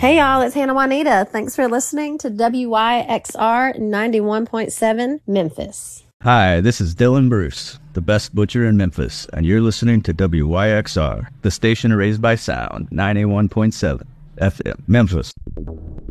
Hey y'all, it's Hannah Juanita. Thanks for listening to WYXR 91.7 Memphis. Hi, this is Dylan Bruce, the best butcher in Memphis, and you're listening to WYXR, the station raised by sound, 91.7 FM, Memphis.